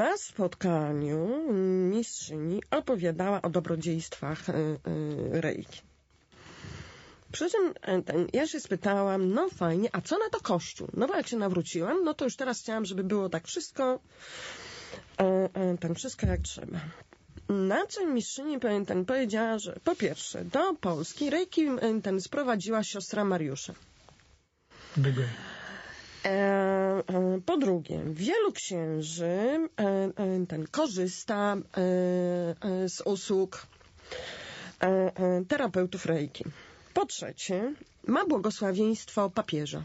Na spotkaniu mistrzyni opowiadała o dobrodziejstwach reiki. Przy czym ja się spytałam, no fajnie, a co na to Kościół? No bo jak się nawróciłam, no to już teraz chciałam, żeby było tak wszystko, wszystko jak trzeba. Na czym mistrzyni powiedziała, że po pierwsze, do Polski reiki sprowadziła siostra Mariusza. Po drugie, wielu księży korzysta z usług terapeutów reiki. Po trzecie, ma błogosławieństwo papieża.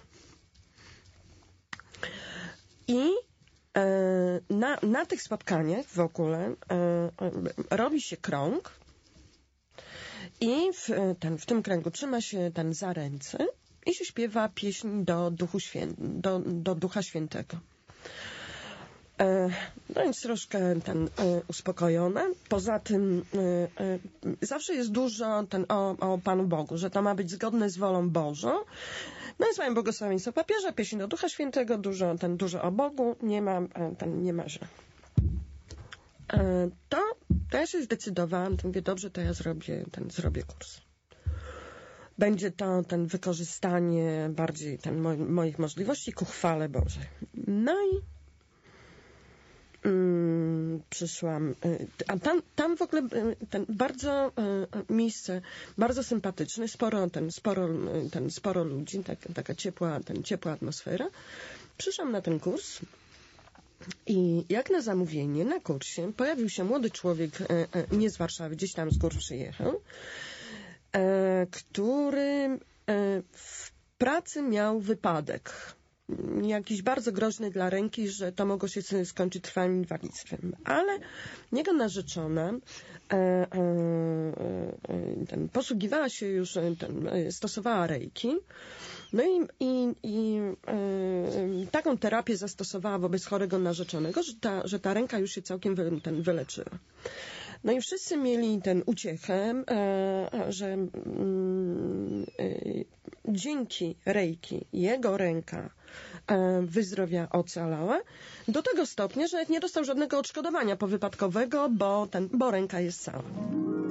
I na tych spotkaniach w ogóle robi się krąg i w tym kręgu trzyma się za ręce i się śpiewa pieśń do Ducha Świętego. No więc troszkę uspokojona. Poza tym zawsze jest dużo o Panu Bogu, że to ma być zgodne z wolą Bożą. No więc mamy błogosławieństwo papieża, pieśń do Ducha Świętego, dużo o Bogu, nie ma źle. To ja się zdecydowałam, mówię, dobrze, to ja zrobię kurs. Będzie to wykorzystanie bardziej moich możliwości ku chwale Bożej. No i przyszłam, a tam w ogóle bardzo miejsce, bardzo sympatyczne, sporo ludzi, taka ciepła atmosfera. Przyszłam na ten kurs i jak na zamówienie na kursie pojawił się młody człowiek, nie z Warszawy, gdzieś tam z gór przyjechał, który w pracy miał wypadek. Jakiś bardzo groźny dla ręki, że to mogło się skończyć trwałym inwalidztwem. Ale jego narzeczona posługiwała się już, stosowała reiki. No i taką terapię zastosowała wobec chorego narzeczonego, że ta ręka już się całkiem wyleczyła. No i wszyscy mieli uciechę, że dzięki reiki jego ręka ocalała do tego stopnia, że nie dostał żadnego odszkodowania powypadkowego, bo ręka jest cała.